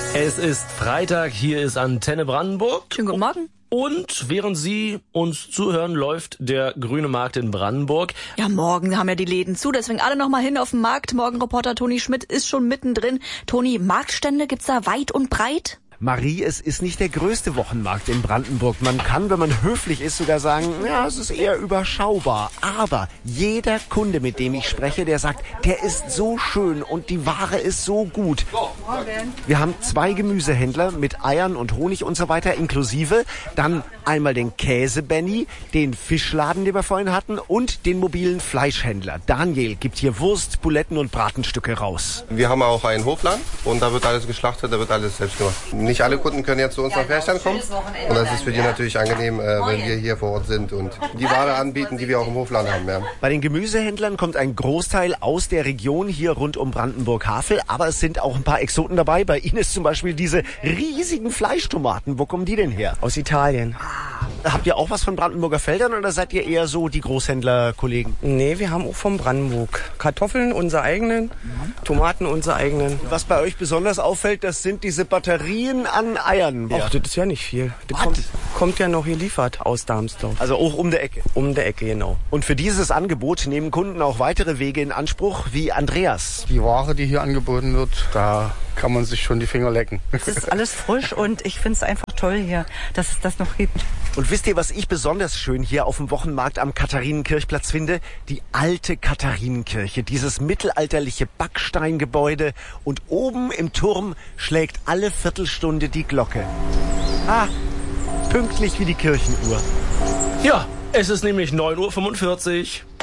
Es ist Freitag, hier ist Antenne Brandenburg. Schönen guten Morgen. Und während Sie uns zuhören, läuft der Grüne Markt in Brandenburg. Ja, morgen haben ja die Läden zu, deswegen alle noch mal hin auf den Markt. Morgenreporter Toni Schmidt ist schon mittendrin. Toni, Marktstände gibt's da weit und breit? Marie, es ist nicht der größte Wochenmarkt in Brandenburg. Man kann, wenn man höflich ist, sogar sagen, ja, es ist eher überschaubar. Aber jeder Kunde, mit dem ich spreche, der sagt, der ist so schön und die Ware ist so gut. Wir haben 2 Gemüsehändler mit Eiern und Honig und so weiter inklusive. Dann einmal den Käse-Benny, den Fischladen, den wir vorhin hatten, und den mobilen Fleischhändler. Daniel gibt hier Wurst, Buletten und Bratenstücke raus. Wir haben auch einen Hofladen und da wird alles geschlachtet, da wird alles selbst gemacht. Nicht alle Kunden können jetzt zu uns nach Ferchland kommen und das ist für die natürlich angenehm, wenn wir hier vor Ort sind und die Ware anbieten, die wir auch im Hofladen haben. Ja. Bei den Gemüsehändlern kommt ein Großteil aus der Region hier rund um Brandenburg-Havel, aber es sind auch ein paar Exoten dabei. Bei Ihnen ist zum Beispiel diese riesigen Fleischtomaten. Wo kommen die denn her? Aus Italien. Habt ihr auch was von Brandenburger Feldern oder seid ihr eher so die Großhändlerkollegen? Nee, wir haben auch von Brandenburg. Kartoffeln, unsere eigenen, Tomaten, unsere eigenen. Was bei euch besonders auffällt, das sind diese Batterien an Eiern. Ach, das ist ja nicht viel. Das kommt ja noch geliefert aus Darmsdorf. Also auch um der Ecke. Um der Ecke, genau. Und für dieses Angebot nehmen Kunden auch weitere Wege in Anspruch, wie Andreas. Die Ware, die hier angeboten wird, da kann man sich schon die Finger lecken. Es ist alles frisch und ich finde es einfach toll hier, dass es das noch gibt. Und wisst ihr, was ich besonders schön hier auf dem Wochenmarkt am Katharinenkirchplatz finde? Die alte Katharinenkirche, dieses mittelalterliche Backsteingebäude. Und oben im Turm schlägt alle Viertelstunde die Glocke. Ah, pünktlich wie die Kirchenuhr. Ja, es ist nämlich 9:45 Uhr.